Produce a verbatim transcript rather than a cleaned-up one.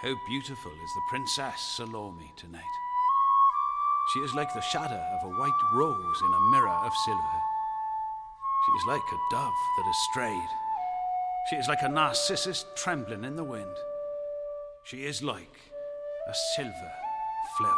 How beautiful is the Princess Salome tonight. She is like the shadow of a white rose in a mirror of silver. She is like a dove that has strayed. She is like a narcissus trembling in the wind. She is like a silver